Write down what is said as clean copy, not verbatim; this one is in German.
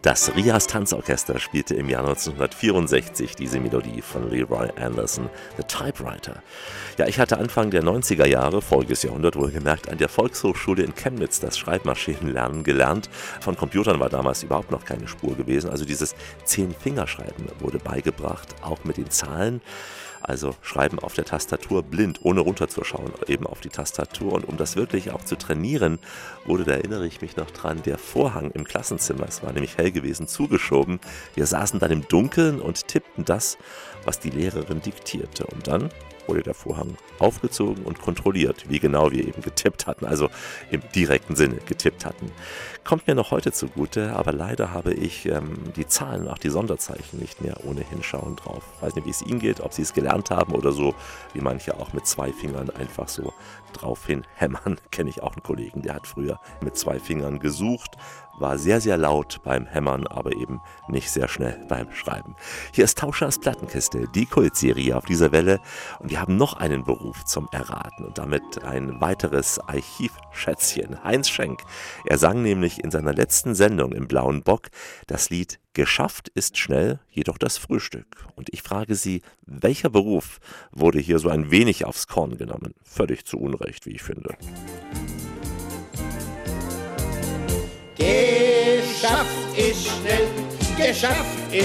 Das Rias Tanzorchester spielte im Jahr 1964 diese Melodie von Leroy Anderson, The Typewriter. Ja, ich hatte Anfang der 90er Jahre, voriges Jahrhundert wohlgemerkt, an der Volkshochschule in Chemnitz das Schreibmaschinenlernen gelernt. Von Computern war damals überhaupt noch keine Spur gewesen. Also dieses 10-Fingerschreiben wurde beigebracht, auch mit den Zahlen. Also Schreiben auf der Tastatur blind, ohne runterzuschauen, eben auf die Tastatur. Und um das wirklich auch zu trainieren, wurde, da erinnere ich mich noch dran, der Vorhang im Klassenzimmer, es war nämlich hell gewesen, zugeschoben. Wir saßen dann im Dunkeln und tippten das, was die Lehrerin diktierte. Und dann wurde der Vorhang aufgezogen und kontrolliert, wie genau wir eben getippt hatten, also im direkten Sinne getippt hatten. Kommt mir noch heute zugute, aber leider habe ich die Zahlen, auch die Sonderzeichen nicht mehr ohne Hinschauen drauf. Ich weiß nicht, wie es Ihnen geht, ob Sie es gelernt haben oder so, wie manche auch mit 2 Fingern einfach so drauf hin hämmern. Kenne ich auch einen Kollegen, der hat früher mit 2 Fingern gesucht, war sehr, sehr laut beim Hämmern, aber eben nicht sehr schnell beim Schreiben. Hier ist Tauschers Plattenkiste, die Kultserie auf dieser Welle. Und wir haben noch einen Beruf zum Erraten und damit ein weiteres Archivschätzchen. Heinz Schenk, er sang nämlich in seiner letzten Sendung im Blauen Bock das Lied Geschafft ist schnell, jedoch das Frühstück. Und ich frage Sie, welcher Beruf wurde hier so ein wenig aufs Korn genommen? Völlig zu Unrecht, wie ich finde. Geschafft ist schnell, geschafft ist